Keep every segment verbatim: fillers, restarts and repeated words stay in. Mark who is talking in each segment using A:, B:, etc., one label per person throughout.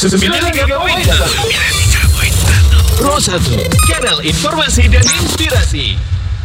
A: sembilan tiga koma satu Pro satu, kanal informasi dan inspirasi.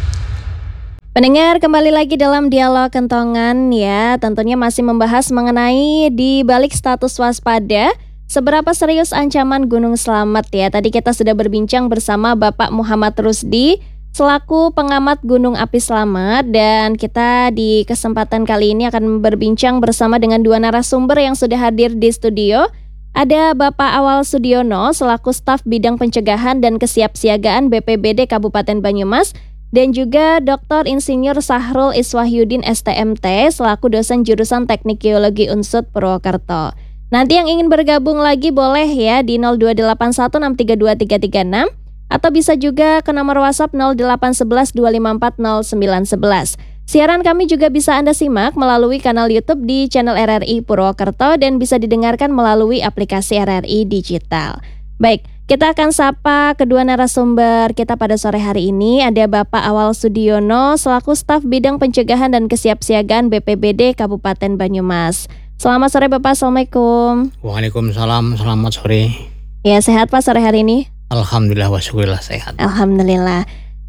B: Pendengar, kembali lagi dalam Dialog Kentongan ya. Tentunya masih membahas mengenai di balik status waspada, seberapa serius ancaman Gunung Slamet ya. Tadi kita sudah berbincang bersama Bapak Muhammad Rusdi selaku pengamat Gunung Api Slamet, dan kita di kesempatan kali ini akan berbincang bersama dengan dua narasumber yang sudah hadir di studio. Ada Bapak Awal Sudiono selaku staf bidang pencegahan dan kesiapsiagaan B P B D Kabupaten Banyumas, dan juga Doktor Insinyur Sahrul Iswahyudin S T M T selaku dosen jurusan Teknik Geologi U N S U D Purwokerto. Nanti yang ingin bergabung lagi boleh ya di nol dua delapan satu enam tiga dua tiga tiga enam atau bisa juga ke nomor WhatsApp nol delapan satu satu dua lima empat nol sembilan satu satu. Siaran kami juga bisa Anda simak melalui kanal YouTube di channel R R I Purwokerto dan bisa didengarkan melalui aplikasi R R I Digital. Baik, kita akan sapa kedua narasumber kita pada sore hari ini. Ada Bapak Awal Sudiono selaku staf bidang pencegahan dan kesiapsiagaan B P B D Kabupaten Banyumas. Selamat sore Bapak, Assalamualaikum.
C: Waalaikumsalam, selamat sore.
B: Ya, sehat Pak sore hari ini?
C: Alhamdulillah wa syukurillah sehat.
B: Alhamdulillah.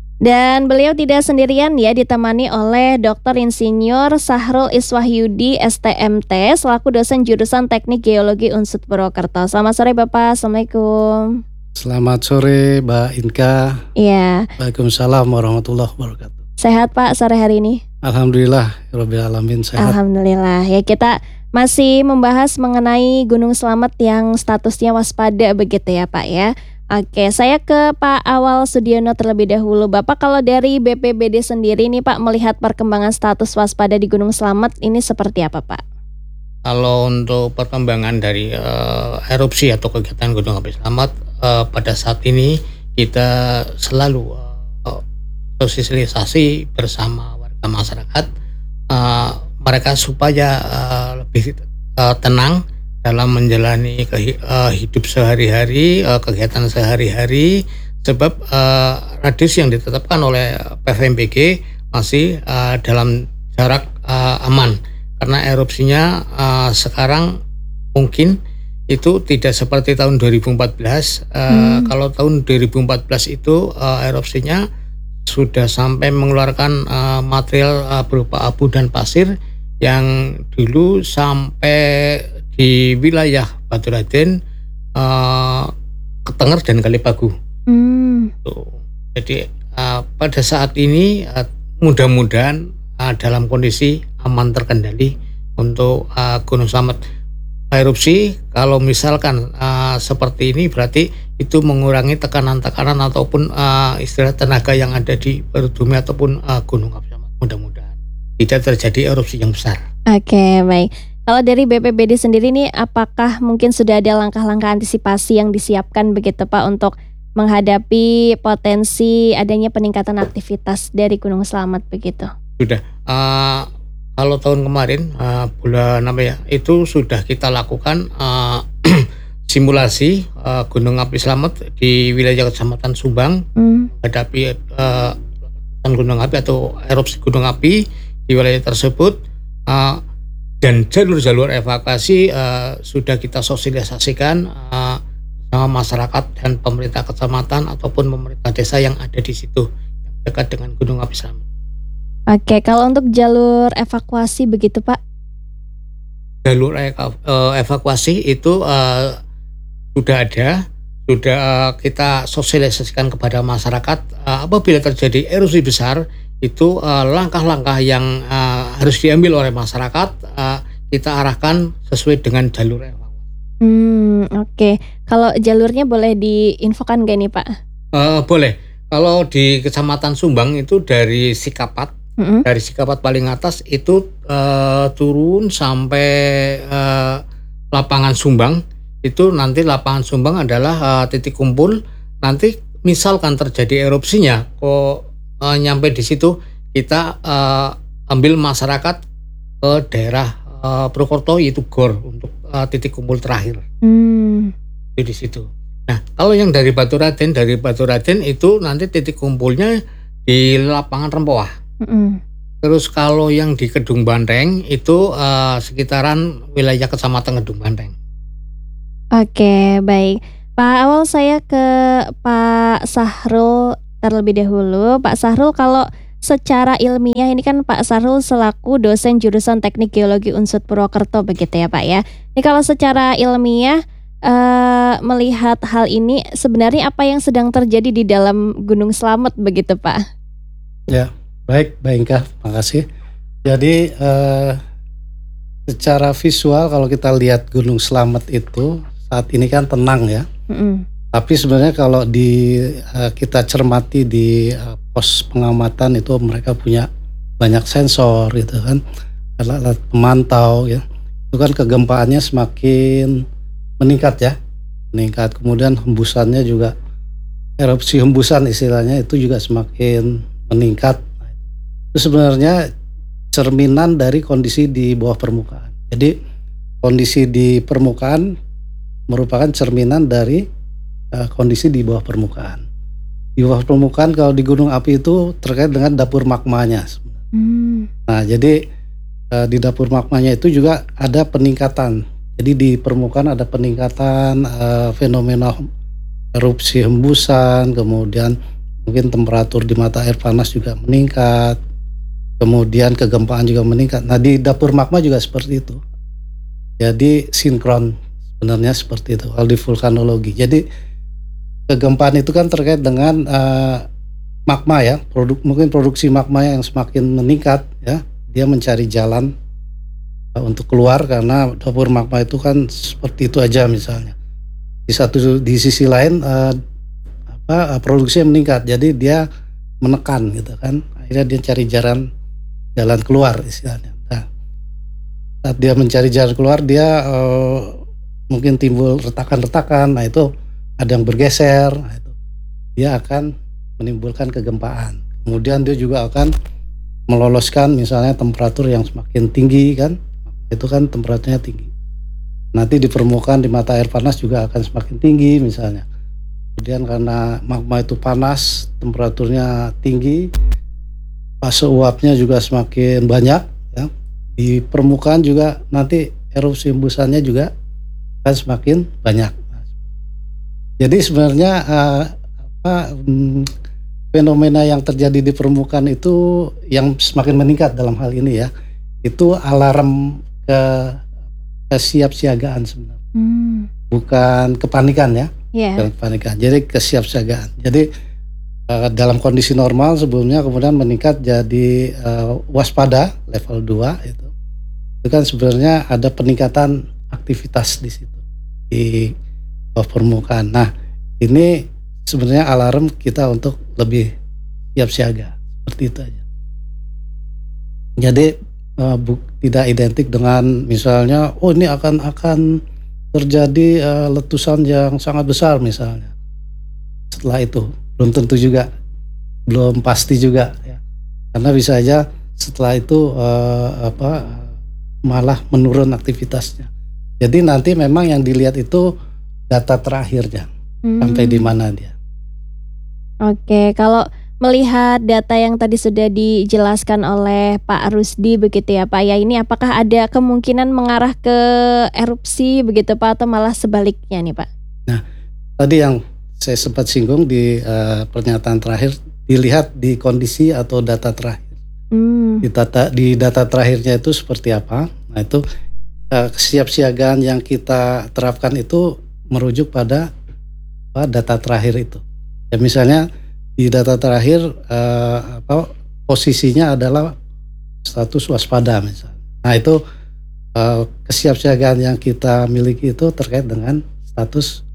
B: Dan beliau tidak sendirian ya, ditemani oleh Doktor Insinyur Sahrul Iswahyudi S T M T selaku dosen jurusan Teknik Geologi U N S U D Purwokerto. Selamat sore Bapak, Assalamualaikum.
D: Selamat sore Mbak Inka.
B: Iya.
D: Waalaikumsalam warahmatullahi wabarakatuh.
B: Sehat Pak sore hari ini?
D: Alhamdulillah, Rabbil Alamin sehat.
B: Alhamdulillah. Ya, kita masih membahas mengenai Gunung Slamet yang statusnya waspada begitu ya Pak ya. Oke, saya ke Pak Awal Sudiono terlebih dahulu. Bapak, kalau dari B P B D sendiri nih Pak, melihat perkembangan status waspada di Gunung Slamet ini seperti apa Pak?
C: Kalau untuk perkembangan dari uh, erupsi atau kegiatan Gunung Api Slamet uh, pada saat ini kita selalu uh, sosialisasi bersama warga masyarakat uh, mereka supaya uh, lebih uh, tenang dalam menjalani ke, uh, hidup sehari-hari, uh, kegiatan sehari-hari, sebab uh, radius yang ditetapkan oleh P V M B G masih uh, dalam jarak uh, aman, karena erupsinya uh, sekarang mungkin itu tidak seperti tahun dua ribu empat belas. Uh, hmm. Kalau tahun dua ribu empat belas itu uh, erupsinya sudah sampai mengeluarkan uh, material uh, berupa abu dan pasir yang dulu sampai di wilayah Baturaden, uh, Ketenger dan Kalipagu. Hmm. Tuh. Jadi uh, pada saat ini uh, mudah-mudahan uh, dalam kondisi aman terkendali untuk uh, Gunung Slamet. Erupsi kalau misalkan uh, seperti ini berarti itu mengurangi tekanan-tekanan ataupun uh, istilah tenaga yang ada di perut bumi ataupun uh, Gunung Api Slamet. Mudah-mudahan tidak terjadi erupsi yang besar.
B: Oke, baik. Kalau dari B P B D sendiri nih, apakah mungkin sudah ada langkah-langkah antisipasi yang disiapkan begitu Pak untuk menghadapi potensi adanya peningkatan aktivitas dari Gunung Slamet begitu?
C: Sudah. Uh, kalau tahun kemarin uh, bulan apa ya, itu sudah kita lakukan uh, simulasi uh, Gunung Api Slamet di wilayah Kecamatan Subang hmm. menghadapi uh, gunung api atau erupsi gunung api di wilayah tersebut. Uh, Dan jalur-jalur evakuasi uh, sudah kita sosialisasikan uh, sama masyarakat dan pemerintah kecamatan ataupun pemerintah desa yang ada di situ yang dekat dengan Gunung Api Slamet.
B: Oke, kalau untuk jalur evakuasi begitu Pak?
C: Jalur eva- uh, evakuasi itu uh, sudah ada, sudah uh, kita sosialisasikan kepada masyarakat. Uh, apabila terjadi erupsi besar, itu uh, langkah-langkah yang uh, harus diambil oleh masyarakat uh, kita arahkan sesuai dengan jalur evakuasi.
B: Hmm, oke. Okay. Kalau jalurnya boleh diinfokan gak nih Pak?
C: Uh, boleh. Kalau di Kecamatan Sumbang itu dari Sikapat, mm-hmm. dari Sikapat paling atas itu uh, turun sampai uh, lapangan Sumbang. Itu nanti lapangan Sumbang adalah uh, titik kumpul. Nanti misalkan terjadi erupsinya, kok Uh, nyampe di situ kita uh, ambil masyarakat ke daerah uh, Purwokerto, yaitu Gor untuk uh, titik kumpul terakhir. Hmm. Itu di situ. Nah, kalau yang dari Baturaden, dari Baturaden itu nanti titik kumpulnya di lapangan Rempoah. Hmm. Terus kalau yang di Kedung Banteng itu uh, sekitaran wilayah Kecamatan Kedung Banteng.
B: Oke, baik. Pak, awal saya ke Pak Sahrul terlebih dahulu. Pak Sahrul, kalau secara ilmiah ini kan Pak Sahrul selaku dosen jurusan Teknik Geologi Unsud Purwokerto begitu ya Pak ya. Ini kalau secara ilmiah eh, melihat hal ini sebenarnya apa yang sedang terjadi di dalam Gunung Slamet begitu Pak?
D: Ya, baik, Mbak Inka, makasih. Jadi eh, secara visual kalau kita lihat Gunung Slamet itu saat ini kan tenang ya.
B: Mm-mm.
D: Tapi sebenarnya kalau di eh, kita cermati di eh, pos pengamatan itu mereka punya banyak sensor gitu kan, alat-alat pemantau ya. Itu kan kegempaannya semakin meningkat ya, meningkat. Kemudian hembusannya juga, erupsi hembusan istilahnya itu juga semakin meningkat. Itu sebenarnya cerminan dari kondisi di bawah permukaan. Jadi kondisi di permukaan merupakan cerminan dari uh, kondisi di bawah permukaan. Di bawah permukaan kalau di gunung api itu terkait dengan dapur magmanya.
B: Hmm.
D: Nah, jadi uh, di dapur magmanya itu juga ada peningkatan. Jadi di permukaan ada peningkatan uh, fenomena erupsi hembusan, kemudian mungkin temperatur di mata air panas juga meningkat, kemudian kegempaan juga meningkat. Nah, di dapur magma juga seperti itu. Jadi sinkron sebenarnya seperti itu kalau di vulkanologi. Jadi kegempaan itu kan terkait dengan uh, magma ya, produk mungkin produksi magma yang semakin meningkat ya. Dia mencari jalan uh, untuk keluar karena dapur magma itu kan seperti itu aja misalnya. Di satu di sisi lain uh, apa uh, produksinya meningkat. Jadi dia menekan gitu kan. Akhirnya dia cari jalan jalan keluar istilahnya. Nah, saat dia mencari jalan keluar dia uh, mungkin timbul retakan-retakan, nah itu ada yang bergeser, nah itu dia akan menimbulkan kegempaan. Kemudian dia juga akan meloloskan misalnya temperatur yang semakin tinggi kan, itu kan temperaturnya tinggi. Nanti di permukaan di mata air panas juga akan semakin tinggi misalnya. Kemudian karena magma itu panas, temperaturnya tinggi, fase uapnya juga semakin banyak ya. Di permukaan juga nanti erupsi hembusannya juga akan semakin banyak. Jadi sebenarnya uh, apa, um, fenomena yang terjadi di permukaan itu yang semakin meningkat dalam hal ini ya, itu alarm ke kesiapsiagaan sebenarnya,
B: Hmm.
D: bukan kepanikan ya,
B: Ya.
D: bukan kepanikan. Jadi kesiapsiagaan. Jadi uh, dalam kondisi normal sebelumnya kemudian meningkat jadi uh, waspada level dua itu. Itu kan sebenarnya ada peningkatan aktivitas di situ di bawah permukaan. Nah, ini sebenarnya alarm kita untuk lebih siap siaga seperti itu aja. Jadi uh, bu, tidak identik dengan misalnya, oh ini akan akan terjadi uh, letusan yang sangat besar misalnya. Setelah itu belum tentu juga, belum pasti juga ya. Karena bisa aja setelah itu uh, apa malah menurun aktivitasnya. Jadi nanti memang yang dilihat itu data terakhirnya,
B: Hmm.
D: sampai di mana dia.
B: Oke, kalau melihat data yang tadi sudah dijelaskan oleh Pak Rusdi begitu ya Pak ya, ini apakah ada kemungkinan mengarah ke erupsi begitu Pak atau malah sebaliknya nih Pak?
D: Nah, tadi yang saya sempat singgung di uh, pernyataan terakhir, dilihat di kondisi atau data terakhir.
B: Hmm.
D: Di data di data terakhirnya itu seperti apa? Nah, itu uh, kesiapsiagaan yang kita terapkan itu merujuk pada apa, data terakhir itu. Ya misalnya di data terakhir uh, apa posisinya adalah status waspada misalnya. Nah, itu uh, kesiapsiagaan yang kita miliki itu terkait dengan status